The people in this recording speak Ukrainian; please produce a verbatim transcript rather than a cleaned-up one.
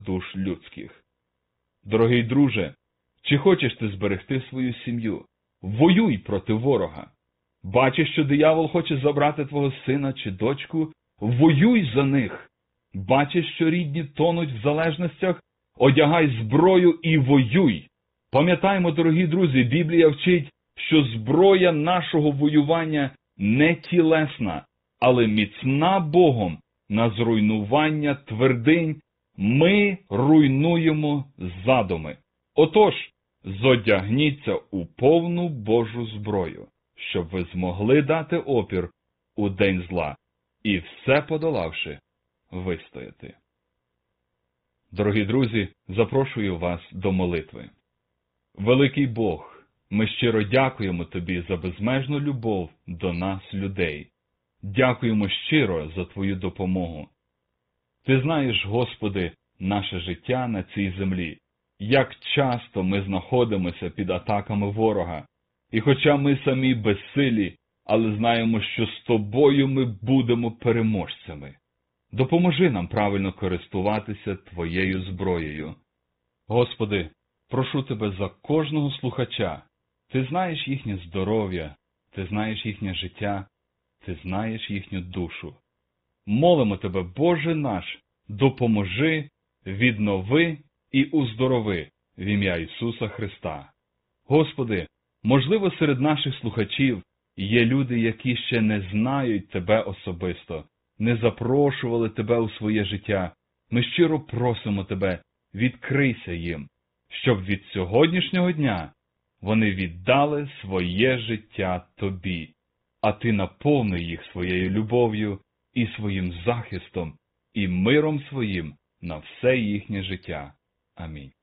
душ людських. Дорогий друже, чи хочеш ти зберегти свою сім'ю? Воюй проти ворога. Бачиш, що диявол хоче забрати твого сина чи дочку? Воюй за них. Бачиш, що рідні тонуть в залежностях? Одягай зброю і воюй. Пам'ятаймо, дорогі друзі, Біблія вчить, що зброя нашого воювання не тілесна, але міцна Богом на зруйнування твердинь. Ми руйнуємо задуми. Отож, зодягніться у повну Божу зброю, щоб ви змогли дати опір у день зла і, все подолавши, вистояти. Дорогі друзі, запрошую вас до молитви. Великий Бог, ми щиро дякуємо Тобі за безмежну любов до нас, людей. Дякуємо щиро за Твою допомогу. Ти знаєш, Господи, наше життя на цій землі, як часто ми знаходимося під атаками ворога. І хоча ми самі безсилі, але знаємо, що з Тобою ми будемо переможцями. Допоможи нам правильно користуватися Твоєю зброєю. Господи, прошу Тебе за кожного слухача. Ти знаєш їхнє здоров'я, Ти знаєш їхнє життя, Ти знаєш їхню душу. Молимо Тебе, Боже наш, допоможи, віднови і уздорови в ім'я Ісуса Христа. Господи, можливо, серед наших слухачів є люди, які ще не знають Тебе особисто, не запрошували Тебе у своє життя. Ми щиро просимо Тебе, відкрийся їм, щоб від сьогоднішнього дня вони віддали своє життя Тобі, а Ти наповни їх своєю любов'ю і своїм захистом, і миром своїм на все їхнє життя. Амінь.